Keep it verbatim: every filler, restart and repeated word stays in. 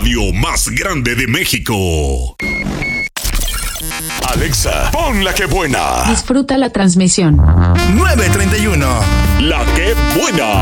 radio más grande de México. Alexa, pon la que buena. Disfruta la transmisión. nueve treinta y uno. La que buena.